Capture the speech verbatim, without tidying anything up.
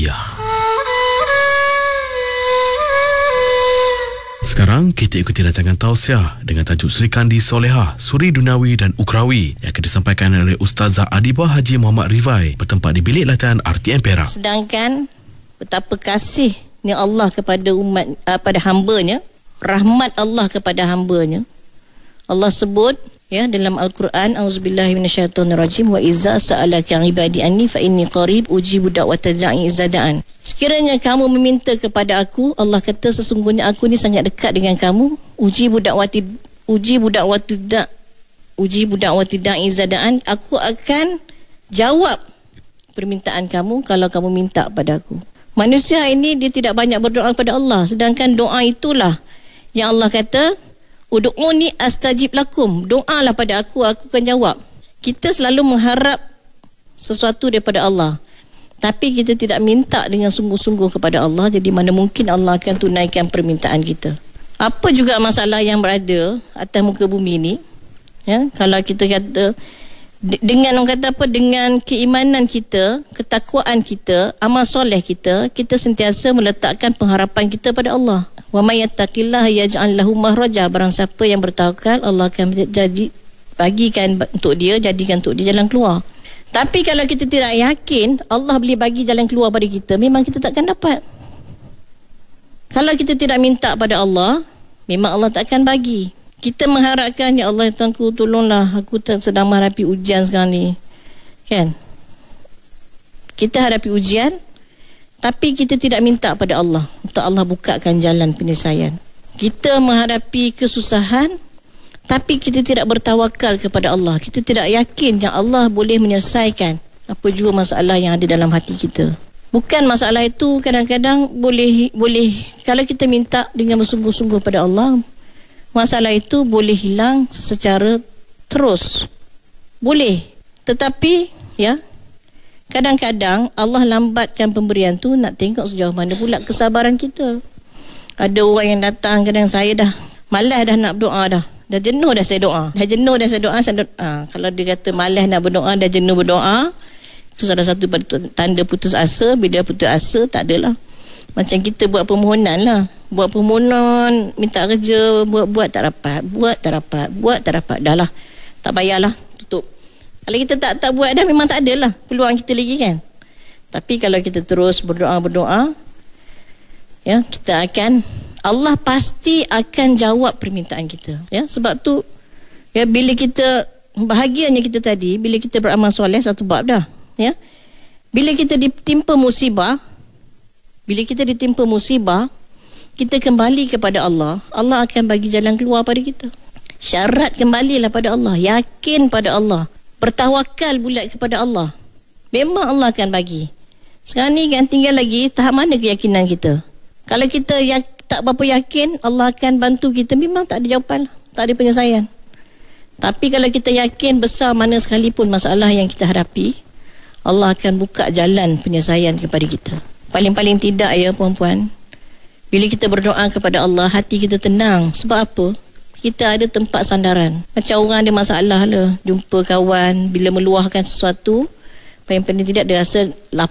tausiah. Sekarang kita ikuti rancangan tausiah dengan tajuk Sri Kandi Solehah, Suri Dunawi dan Ukrawi yang akan disampaikan oleh Ustazah Adibah Haji Muhammad Rifai bertempat di bilik latihan R T M Perak. Sedangkan betapa kasihnya Allah kepada umat, uh, pada hambanya, rahmat Allah kepada hambanya. Allah sebut ya dalam Al-Quran, auzubillahi minasyaitonirrajim, wa izza sa'alaka ibadi anni fa inni qarib ujibu da'wata da'i idza da'an. Sekiranya kamu meminta kepada aku, Allah kata sesungguhnya aku ni sangat dekat dengan kamu. Ujibu da'wati ujibu da'wati da' ujibu da'wati da'i idza da'an. Aku akan jawab permintaan kamu kalau kamu minta pada aku. Manusia ini dia tidak banyak berdoa kepada Allah, sedangkan doa itulah yang Allah kata, Udu'uni astajib lakum. Doalah pada aku, aku akan jawab. Kita selalu mengharap sesuatu daripada Allah, tapi kita tidak minta dengan sungguh-sungguh kepada Allah. Jadi mana mungkin Allah akan tunaikan permintaan kita. Apa juga masalah yang berada atas muka bumi ini, ya, kalau kita kata dengan orang kata apa, dengan keimanan kita, ketakwaan kita, amal soleh kita, kita sentiasa meletakkan pengharapan kita pada Allah. Wa may yattaqillaha yaj'al lahu makhraja. Barang siapa yang bertawakal, Allah akan jadi bagikan untuk dia, jadikan untuk dia jalan keluar. Tapi kalau kita tidak yakin Allah boleh bagi jalan keluar pada kita, memang kita takkan dapat. Kalau kita tidak minta pada Allah, memang Allah takkan bagi. Kita mengharapkan, ya Allah Tuanku tolonglah, aku sedang menghadapi ujian sekarang ni, kan? Kita hadapi ujian, tapi kita tidak minta pada Allah untuk Allah bukakan jalan penyelesaian. Kita menghadapi kesusahan, tapi kita tidak bertawakal kepada Allah. Kita tidak yakin yang Allah boleh menyelesaikan apa juga masalah yang ada dalam hati kita. Bukan masalah itu kadang-kadang boleh boleh kalau kita minta dengan bersungguh-sungguh pada Allah, masalah itu boleh hilang secara terus. Boleh. Tetapi ya, kadang-kadang Allah lambatkan pemberian tu nak tengok sejauh mana pula kesabaran kita. Ada orang yang datang, kadang saya dah malas dah nak berdoa dah. Dah jenuh dah saya doa. Dah jenuh dah saya doa. Saya doa. Ha, kalau dia kata malas nak berdoa, dah jenuh berdoa, itu salah satu tanda putus asa. Bila putus asa, tak adalah. Macam kita buat permohonan lah. Buat permohonan, minta kerja, buat-buat tak dapat. Buat tak dapat. Buat tak dapat. Dah lah. Tak payahlah. Tutup. Kalau kita tak tak buat dah, memang tak adalah peluang kita lagi, kan. Tapi kalau kita terus berdoa-berdoa, ya, kita akan, Allah pasti akan jawab permintaan kita, ya. Sebab tu ya, bila kita, bahagianya kita tadi, bila kita beramal soleh, satu bab dah, ya. Bila kita ditimpa musibah, bila kita ditimpa musibah, kita kembali kepada Allah, Allah akan bagi jalan keluar pada kita. Syarat kembalilah pada Allah, yakin pada Allah, bertawakal bulat kepada Allah. Memang Allah akan bagi. Sekarang ni kan tinggal lagi tahap mana keyakinan kita. Kalau kita ya, tak berapa yakin Allah akan bantu kita, memang tak ada jawapan, tak ada penyelesaian. Tapi kalau kita yakin besar mana sekalipun masalah yang kita hadapi, Allah akan buka jalan penyelesaian kepada kita. Paling-paling tidak ya puan-puan, bila kita berdoa kepada Allah, hati kita tenang. Sebab apa? Kita ada tempat sandaran. Macam orang ada masalah lah, jumpa kawan, bila meluahkan sesuatu, paling-paling tidak dia rasa lapar.